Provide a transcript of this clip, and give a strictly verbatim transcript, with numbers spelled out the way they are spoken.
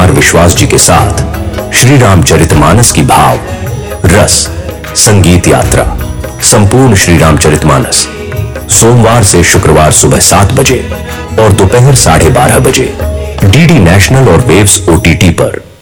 कुमार विश्वास जी के साथ श्री रामचरितमानस की भाव रस संगीत यात्रा संपूर्ण श्री रामचरितमानस सोमवार से शुक्रवार सुबह सात बजे और दोपहर साढ़े बारह बजे डीडी नेशनल और वेव्स ओटीटी पर